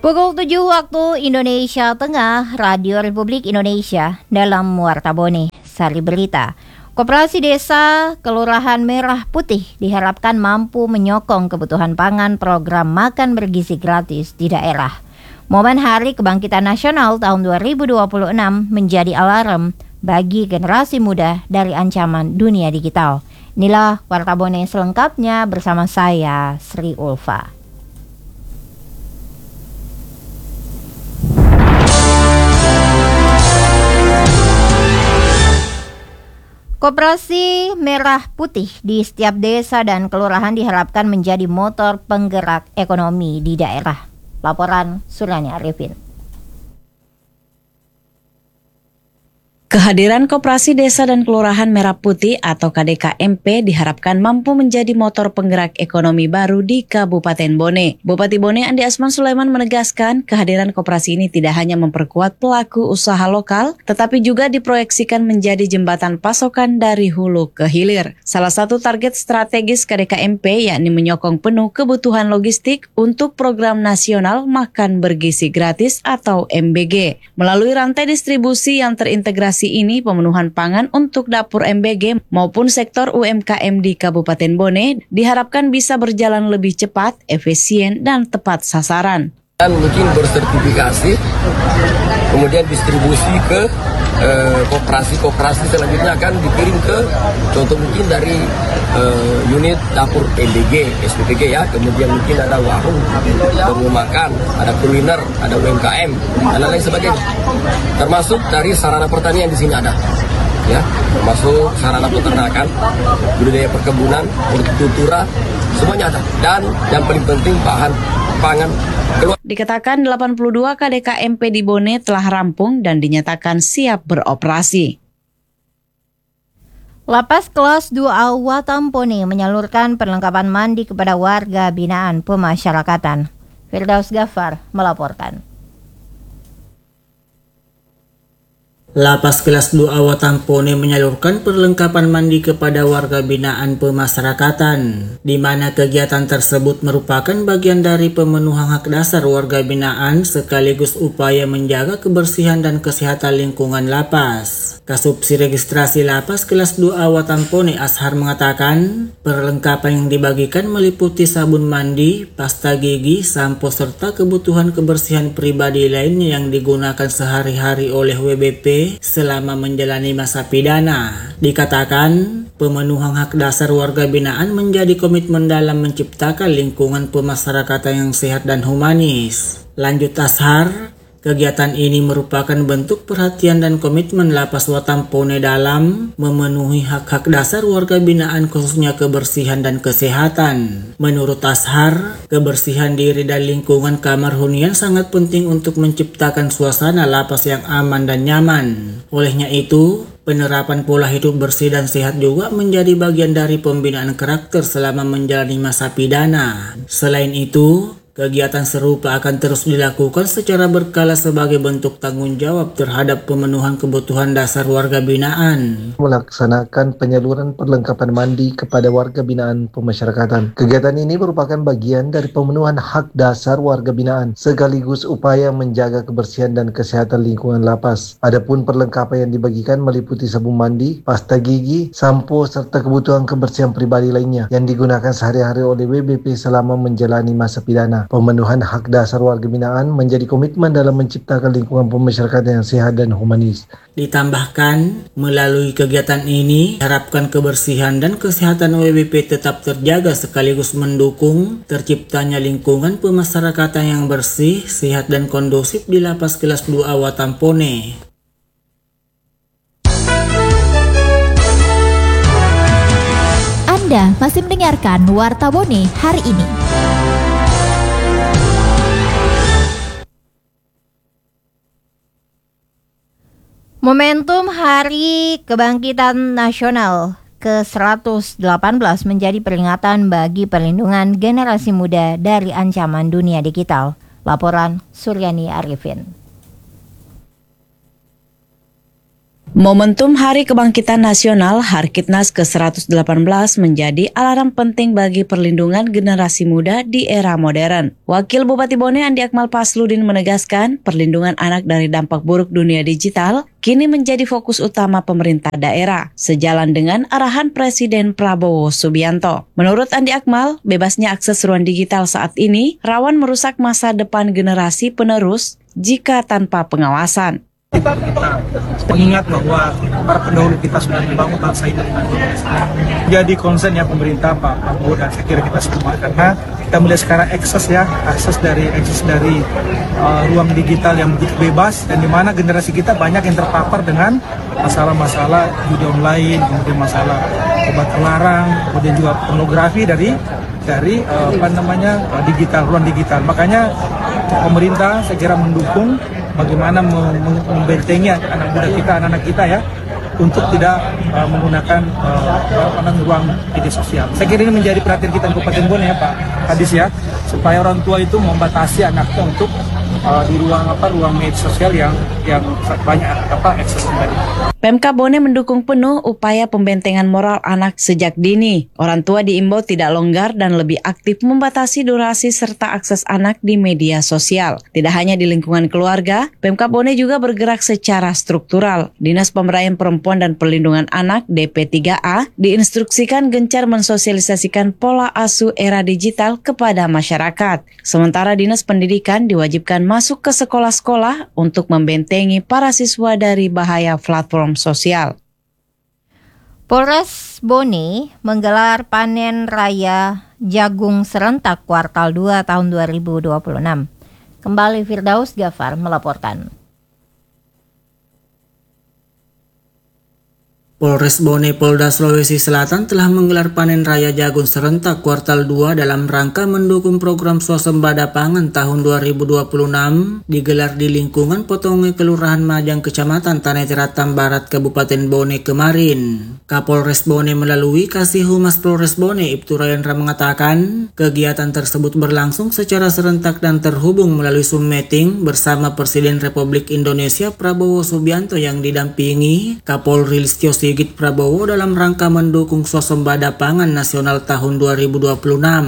Pukul 7 waktu Indonesia Tengah, Radio Republik Indonesia dalam Warta Bone, Sari Berita. Koperasi Desa Kelurahan Merah Putih diharapkan mampu menyokong kebutuhan pangan program makan bergizi gratis di daerah. Momen Hari Kebangkitan Nasional tahun 2026 menjadi alarm bagi generasi muda dari ancaman dunia digital. Inilah Warta Bone selengkapnya bersama saya, Sri Ulfa. Koperasi Merah Putih di setiap desa dan kelurahan diharapkan menjadi motor penggerak ekonomi di daerah. Laporan Suryani Arifin. Kehadiran Koperasi Desa dan Kelurahan Merah Putih atau KDKMP diharapkan mampu menjadi motor penggerak ekonomi baru di Kabupaten Bone. Bupati Bone Andi Asman Sulaiman menegaskan kehadiran koperasi ini tidak hanya memperkuat pelaku usaha lokal, tetapi juga diproyeksikan menjadi jembatan pasokan dari hulu ke hilir. Salah satu target strategis KDKMP yakni menyokong penuh kebutuhan logistik untuk program nasional makan bergizi gratis atau MBG. Melalui rantai distribusi yang terintegrasi ini, pemenuhan pangan untuk dapur MBG maupun sektor UMKM di Kabupaten Bone diharapkan bisa berjalan lebih cepat, efisien, dan tepat sasaran. Dan mungkin bersertifikasi, kemudian distribusi ke koperasi-koperasi selanjutnya akan dikirim ke contoh mungkin dari unit dapur MBG, SPPG ya, kemudian mungkin ada warung, rumah makan, ada kuliner, ada UMKM, dan lain sebagainya. Termasuk dari sarana pertanian di sini ada, ya, termasuk sarana peternakan, budidaya perkebunan, hortikultura, semuanya ada. Dan yang paling penting bahan pangan. Dikatakan 82 KDKMP di Bone telah rampung dan dinyatakan siap beroperasi. Lapas kelas 2A Watampone menyalurkan perlengkapan mandi kepada warga binaan pemasyarakatan. Firdaus Ghaffar melaporkan. Lapas kelas 2A Watampone menyalurkan perlengkapan mandi kepada warga binaan pemasyarakatan, di mana kegiatan tersebut merupakan bagian dari pemenuhan hak dasar warga binaan sekaligus upaya menjaga kebersihan dan kesehatan lingkungan lapas. Kasubsi Registrasi Lapas kelas 2A Watampone Ashar mengatakan, perlengkapan yang dibagikan meliputi sabun mandi, pasta gigi, sampo serta kebutuhan kebersihan pribadi lainnya yang digunakan sehari-hari oleh WBP selama menjalani masa pidana. Dikatakan, pemenuhan hak dasar warga binaan menjadi komitmen dalam menciptakan lingkungan pemasyarakatan yang sehat dan humanis. Lanjut Ashar, kegiatan ini merupakan bentuk perhatian dan komitmen Lapas Watampone dalam memenuhi hak-hak dasar warga binaan khususnya kebersihan dan kesehatan. Menurut Ashar, kebersihan diri dan lingkungan kamar hunian sangat penting untuk menciptakan suasana lapas yang aman dan nyaman. Olehnya itu, penerapan pola hidup bersih dan sehat juga menjadi bagian dari pembinaan karakter selama menjalani masa pidana. Selain itu, kegiatan serupa akan terus dilakukan secara berkala sebagai bentuk tanggung jawab terhadap pemenuhan kebutuhan dasar warga binaan. Melaksanakan penyaluran perlengkapan mandi kepada warga binaan pemasyarakatan. Kegiatan ini merupakan bagian dari pemenuhan hak dasar warga binaan, sekaligus upaya menjaga kebersihan dan kesehatan lingkungan lapas. Adapun perlengkapan yang dibagikan meliputi sabun mandi, pasta gigi, sampo, serta kebutuhan kebersihan pribadi lainnya yang digunakan sehari-hari oleh WBP selama menjalani masa pidana. Pemenuhan hak dasar warga binaan menjadi komitmen dalam menciptakan lingkungan pemasyarakatan yang sehat dan humanis. Ditambahkan, melalui kegiatan ini, harapkan kebersihan dan kesehatan WBP tetap terjaga sekaligus mendukung terciptanya lingkungan pemasyarakatan yang bersih, sehat dan kondusif di Lapas kelas 2A Watampone. Anda masih mendengarkan Warta Bone hari ini. Momentum Hari Kebangkitan Nasional ke-118 menjadi peringatan bagi perlindungan generasi muda dari ancaman dunia digital. Laporan Suryani Arifin. Momentum Hari Kebangkitan Nasional Harkitnas ke-118 menjadi alarm penting bagi perlindungan generasi muda di era modern. Wakil Bupati Bone Andi Akmal Pasludin menegaskan perlindungan anak dari dampak buruk dunia digital kini menjadi fokus utama pemerintah daerah, sejalan dengan arahan Presiden Prabowo Subianto. Menurut Andi Akmal, bebasnya akses ruang digital saat ini rawan merusak masa depan generasi penerus jika tanpa pengawasan. Kita mengingat bahwa para pendahulu kita sudah membangun bangsa ini dengan jadi concern ya pemerintah Pak Prabowo dan saya kira kita semua, karena kita melihat sekarang akses dari ruang digital yang begitu bebas dan di mana generasi kita banyak yang terpapar dengan masalah-masalah judi online, kemudian masalah obat terlarang, kemudian juga pornografi dari ruang digital. Makanya pemerintah saya kira mendukung bagaimana membentengi anak-anak kita ya untuk tidak menggunakan ruang media sosial. Saya kira ini menjadi perhatian kita di Kabupaten Bone ya Pak Kadis ya, supaya orang tua itu membatasi anaknya untuk di ruang media sosial yang banyak akses tadi. Pemkab Bone mendukung penuh upaya pembentengan moral anak sejak dini. Orang tua diimbau tidak longgar dan lebih aktif membatasi durasi serta akses anak di media sosial. Tidak hanya di lingkungan keluarga, Pemkab Bone juga bergerak secara struktural. Dinas Pemberdayaan Perempuan dan Perlindungan Anak (DP3A) diinstruksikan gencar mensosialisasikan pola asuh era digital kepada masyarakat. Sementara Dinas Pendidikan diwajibkan masuk ke sekolah-sekolah untuk membentengi para siswa dari bahaya platform sosial. Polres Bone menggelar panen raya jagung serentak kuartal 2 tahun 2026. Kembali Firdaus Gafar melaporkan. Polres Bone Polda Sulawesi Selatan telah menggelar panen raya jagung serentak kuartal 2 dalam rangka mendukung program swasembada pangan tahun 2026 digelar di lingkungan Potonge Kelurahan Majang Kecamatan Tanah Tiratam Barat Kabupaten Bone kemarin. Kapolres Bone melalui Kasih Humas Polres Bone Ibtu Rayandra mengatakan kegiatan tersebut berlangsung secara serentak dan terhubung melalui Zoom meeting bersama Presiden Republik Indonesia Prabowo Subianto yang didampingi Kapolri Listio Sigit Prabowo dalam rangka mendukung swasembada pangan nasional tahun 2026.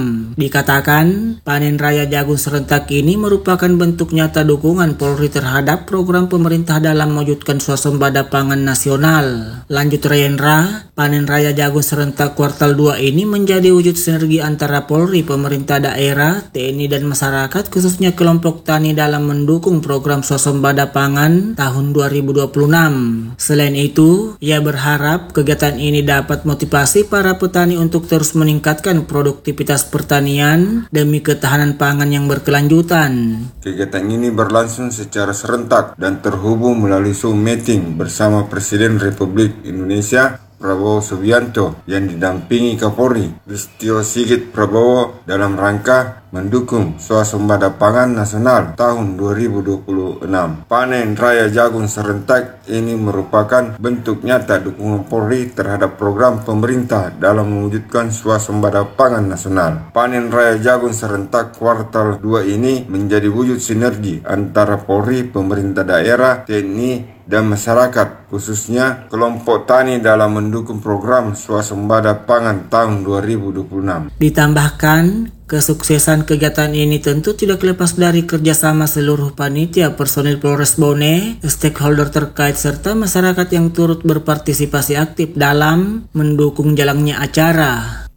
Dikatakan, panen raya jagung serentak ini merupakan bentuk nyata dukungan Polri terhadap program pemerintah dalam mewujudkan swasembada pangan nasional. Lanjut Rayendra, panen raya jagung serentak kuartal 2 ini menjadi wujud sinergi antara Polri, pemerintah daerah, TNI dan masyarakat khususnya kelompok tani dalam mendukung program swasembada pangan tahun 2026. Selain itu, ia berharap kegiatan ini dapat motivasi para petani untuk terus meningkatkan produktivitas pertanian demi ketahanan pangan yang berkelanjutan. Kegiatan ini berlangsung secara serentak dan terhubung melalui Zoom meeting bersama Presiden Republik Indonesia Prabowo Subianto yang didampingi Kapolri Listio Sigit Prabowo dalam rangka mendukung swasembada pangan nasional tahun 2026. Panen raya jagung serentak ini merupakan bentuk nyata dukungan Polri terhadap program pemerintah dalam mewujudkan swasembada pangan nasional. Panen raya jagung serentak kuartal 2 ini menjadi wujud sinergi antara Polri, pemerintah daerah, TNI, dan masyarakat, khususnya kelompok tani dalam mendukung program swasembada pangan tahun 2026. Ditambahkan, kesuksesan kegiatan ini tentu tidak lepas dari kerjasama seluruh panitia, personil Polres Bone, stakeholder terkait, serta masyarakat yang turut berpartisipasi aktif dalam mendukung jalannya acara.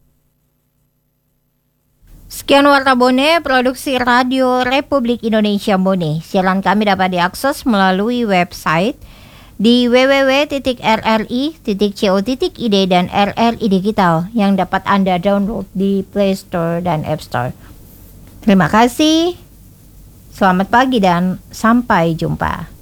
Sekian Warta Bone, produksi Radio Republik Indonesia Bone. Siaran kami dapat diakses melalui website di www.rri.co.id dan RRI Digital yang dapat Anda download di Play Store dan App Store. Terima kasih, selamat pagi dan sampai jumpa.